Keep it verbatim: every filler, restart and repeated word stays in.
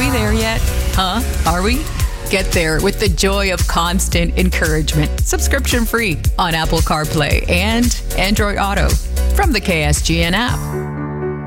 we there yet? Huh? Are we? Get there with the joy of constant encouragement. Subscription free on Apple CarPlay and Android Auto from the K S G N app.